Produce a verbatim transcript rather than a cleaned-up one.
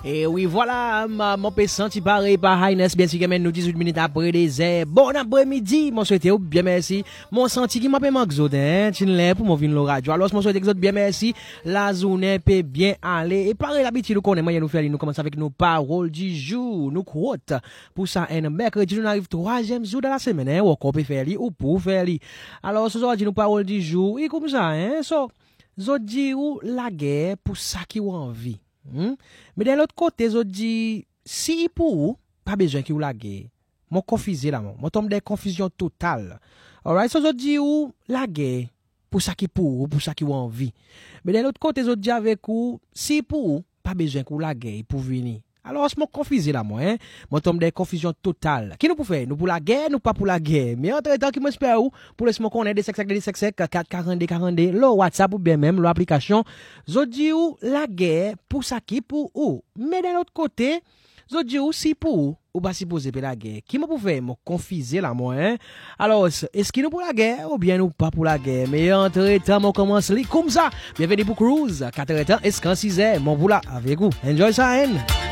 Et oui, voilà, mon peu senti pareil par Highness, bien sûr, nous dix-huit minutes après les airs. Bon après-midi, mon souhaité, bien merci. Mon senti qui m'a pas manqué zode, hein, tu l'es pour mon vin le radio. Alors, mon souhaité que bien merci. La journée peut bien aller. Et pareil, l'habitude, nous connaissons, nous faire, nous commençons avec nos paroles du jour, nous quote. Pour ça, un mercredi, nous arrive troisième jour de la semaine, hein, ou qu'on peut faire, ou pour faire. Alors, ce soir, nous paroles du jour, et comme ça, hein, so, zode dit ou la guerre pour ça qui ou envie. Hmm? Mais de l'autre côté, je dis, si pour pas besoin qu'il y ait la guerre, mon confusé là, mon tombe de confusion totale. Alright, so je dis ou la guerre, pour ça qui pour, pour ça qui a envie. Mais de l'autre côté, je dis avec ou, si pour pas besoin qu'il y ait la guerre pour venir. Alors, je me confuse là, moi, hein. Mon tombe de confusion totale. Qui nous pour faire? Nous pour la guerre, nous pas pour la guerre. Mais entre temps, qui m'espère ou, pour laisser qu'on ait des sexes, des sexes, quatre quarante, quarante, le WhatsApp ou bien même l'application. Je dis ou, la guerre, pour ça qui pour ou. Mais de l'autre côté, je dis ou, si pour ou, ou pas si poser pour la guerre. Qui me pour faire? Me confuse là, moi, hein. Alors, est-ce qu'il nous pour la guerre ou bien nous pas pour la guerre? Mais entre temps, on commence comme ça. Bienvenue pour Cruise. quatre heures, est-ce qu'en six heures, mon boula avec vous. Enjoy ça, hein?